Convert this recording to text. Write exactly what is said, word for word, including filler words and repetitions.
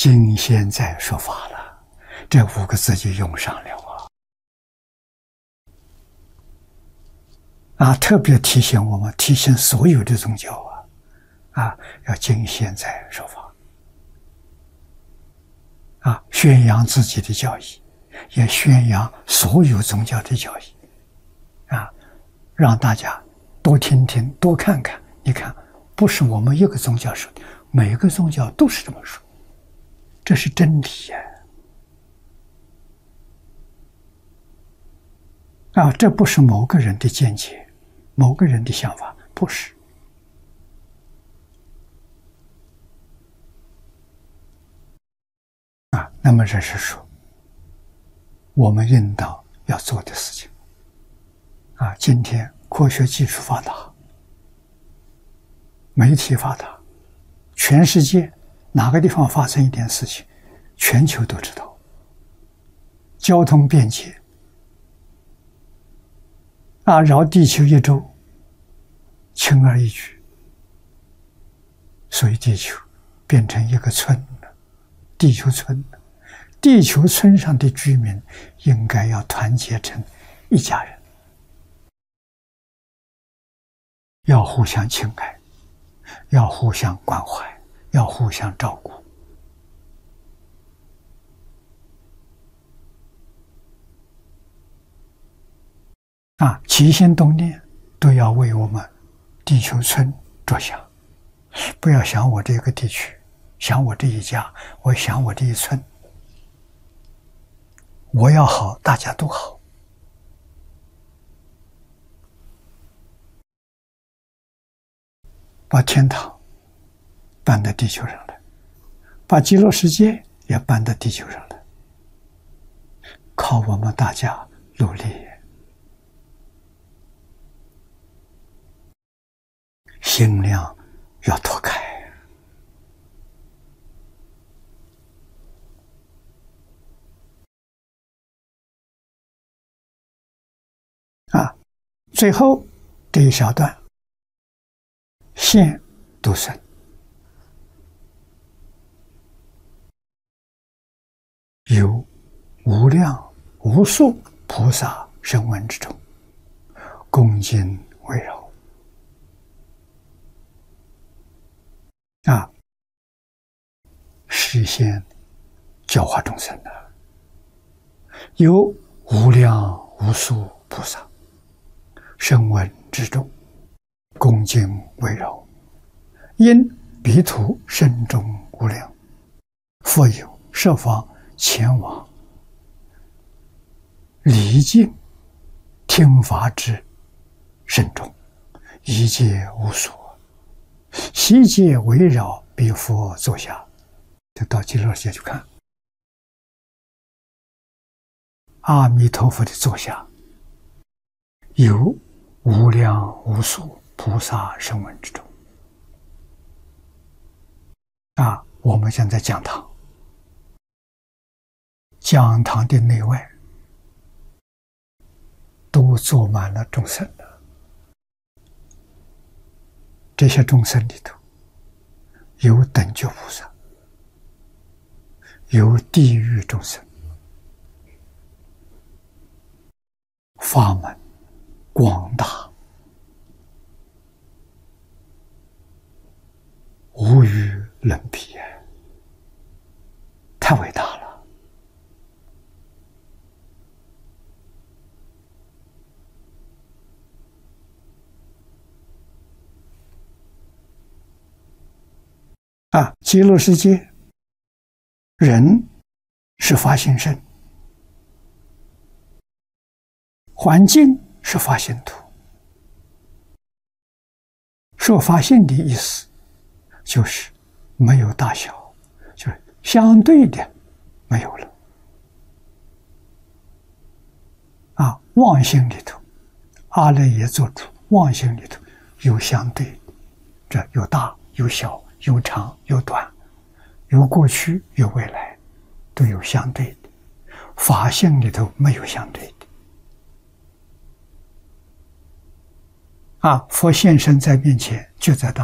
今现在说法了，这五个字就用上了啊！啊，特别提醒我们，提醒所有的宗教啊，啊，要今现在说法，啊，宣扬自己的教义，也宣扬所有宗教的教义，啊，让大家多听听，多看看。你看，不是我们一个宗教说的，每个宗教都是这么说，这是真理呀！啊，这不是某个人的见解，某个人的想法，不是。啊，那么这是说，我们应当要做的事情。啊，今天科学技术发达，媒体发达，全世界哪个地方发生一点事情，全球都知道。交通便捷，啊，绕地球一周，轻而易举，所以地球变成一个村了，地球村了。地球村上的居民应该要团结成一家人，要互相亲爱，要互相关怀，要互相照顾。啊，起心动念都要为我们地球村着想，不要想我这个地区，想我这一家，我想我这一村。我要好，大家都好。把天堂搬到地球上来，把极乐世界也搬到地球上来，靠我们大家努力。心量要拓开啊！最后这一小段，现度生，有无量无数菩萨声闻之中，恭敬围绕。啊，实现教化众生的，有无量无数菩萨声闻之众，恭敬围绕，因彼土深中无量，复有设方前往礼敬听法之甚众，一切无所，悉皆围绕彼佛坐下。就到极乐世界去看阿弥陀佛的座下，有无量无数菩萨声闻之中。啊，我们现在讲堂，讲堂的内外都坐满了众生了。这些众生里头，有等觉菩萨，有地狱众生，法门广大，无与伦比，太伟大了。啊，极乐世界，人是发心身，环境是发心土。说发心的意思，就是没有大小，就是相对的没有了。啊，妄心里头，阿赖耶做主，妄心里头有相对，这有大有小，有长有短，有过去有未来，都有相对的。法性里头没有相对的。啊，佛现身在面前，就在当